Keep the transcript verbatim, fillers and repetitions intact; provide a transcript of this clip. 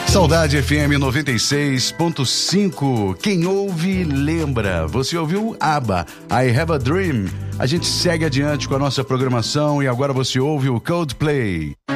Saudade F M noventa e seis ponto cinco. Quem ouve, lembra. Você ouviu ABBA, I Have a Dream. A gente segue adiante com a nossa programação e agora você ouve o Coldplay.